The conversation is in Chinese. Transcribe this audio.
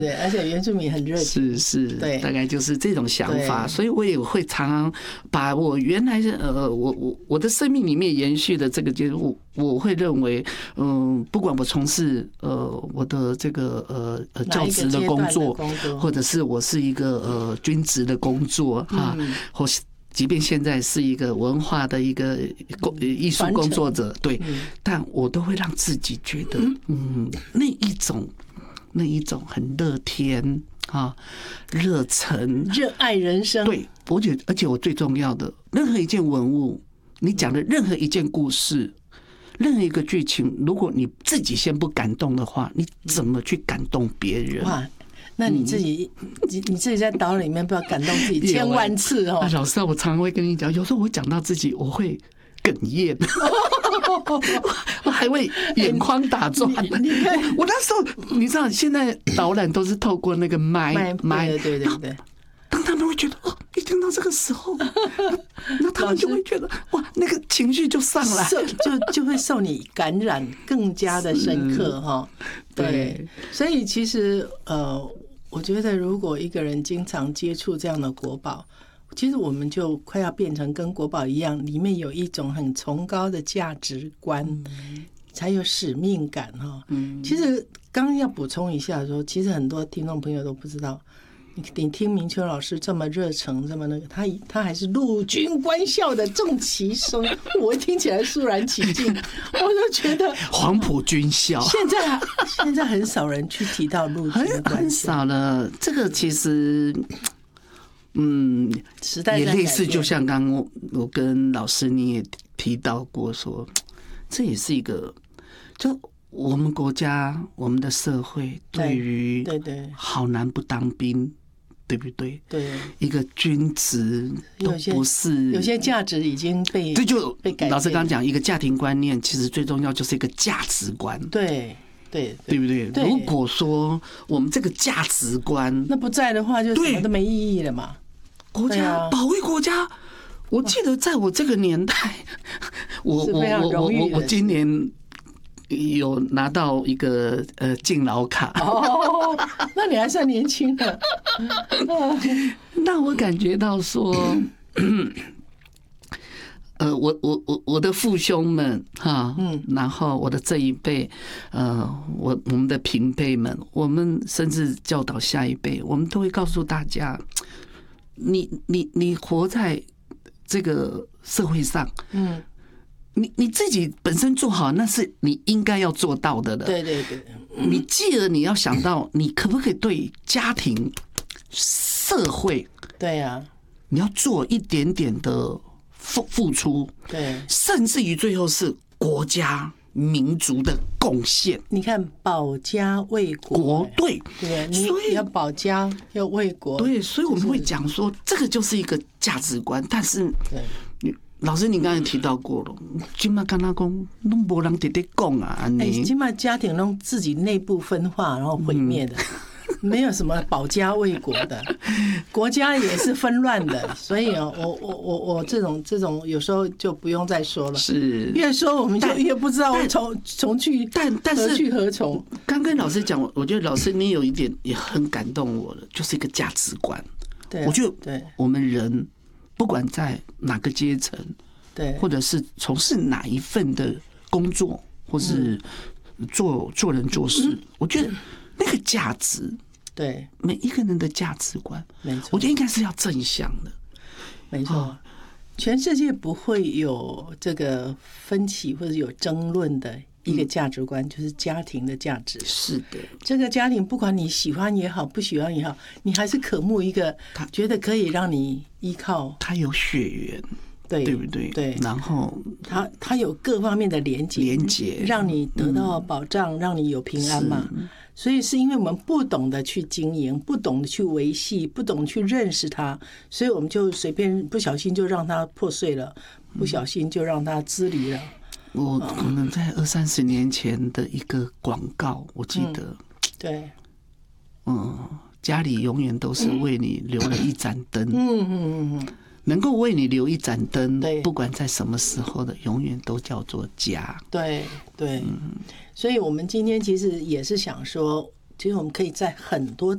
对，而且原住民很热情， 是， 对， 大概就是这种想法，所以我也会常常把我原来我的生命里面延续的这个节目，我会认为，不管我从事我的这个教职的工作，或者是我是一个军职的工作啊，或是即便现在是一个文化的一个艺术工作者，对，但我都会让自己觉得，那一种很乐天啊，热忱， 热爱人生。 对，而且我最重要的，任何一件文物，你讲的任何一件故事，任何一个剧情，如果你自己先不感动的话，你怎么去感动别人？ 哇，那你自己在岛里面不要感动自己千万次哦。 老师，我常常会跟你讲，有时候我讲到自己，我会哽咽。我还会眼眶打转。我那时候，你知道，现在导览都是透过那个麦， 对。 当他们会觉得一听到这个时候，那他们就会觉得哇，那个情绪就上来， 就会受你感染，更加的深刻哈。对，所以其实我觉得如果一个人经常接触这样的国宝，其实我们就快要变成跟国宝一样，里面有一种很崇高的价值观，才有使命感哈。其实刚刚要补充一下说，其实很多听众朋友都不知道，你听明秋老师这么热诚，这么那个，他还是陆军官校的正旗生，我听起来肃然起敬，我就觉得黄埔军校现在很少人去提到陆军官校， 很少了。这个其实。 时代也类似，就像刚刚我跟老师你也提到过说，这也是一个，就我们国家我们的社会对于好男不当兵，对不对？ 对， 一个军职都不是， 有些价值已经被这就被改变。 老师刚刚讲一个家庭观念，其实最重要就是一个价值观。 对不对？如果说我们这个价值观那不在的话，就什么都没意义了嘛。 国家保卫国家，我记得在我这个年代，我今年有拿到一个敬老卡。 哦，那你还算年轻的。 那我感觉到说，我的父兄们哈，然后我的这一辈，我们的平辈们，我们甚至教导下一辈，我们都会告诉大家。你活在这个社会上，你自己本身做好，那是你应该要做到的了。 对， 你继而你要想到，你可不可以对家庭、社会， 对啊， 你要做一点点的付出， 对， 甚至于最后是国家。民族的贡献， 你看保家卫国， 对， 你要保家要卫国， 对，所以我们会讲说，这个就是一个价值观。但是，老师，你刚才提到过了，今嘛跟他讲，都没人直接讲啊， 今嘛家庭弄自己内部分化，然后毁灭的。没有什么保家卫国的，国家也是纷乱的，所以我这种有时候就不用再说了。 是越说我们就越不知道从去何去何从。 刚跟老师讲，我觉得老师你有一点也很感动我了，就是一个价值观。 对， 我觉得我们人不管在哪个阶层， 对， 或者是从事哪一份的工作，或是做人做事，我觉得那个价值。 对每一个人的价值观， 没错， 我觉得应该是要正向的。 没错，全世界不会有这个分歧或者有争论的一个价值观，就是家庭的价值。 是的， 这个家庭不管你喜欢也好，不喜欢也好，你还是渴慕一个觉得可以让你依靠。 他有血缘，对不对？ 对， 然后他有各方面的连结，让你得到保障，让你有平安嘛。所以是因为我们不懂得去经营，不懂得去维系，不懂去认识它，所以我们就随便不小心就让它破碎了，不小心就让它支离了。 我可能在20-30年前的一个广告，我记得， 对， 家里永远都是为你留了一盏灯，能够为你留一盏灯，不管在什么时候的，永远都叫做家。 对，所以我们今天其实也是想说，其实我们可以在很多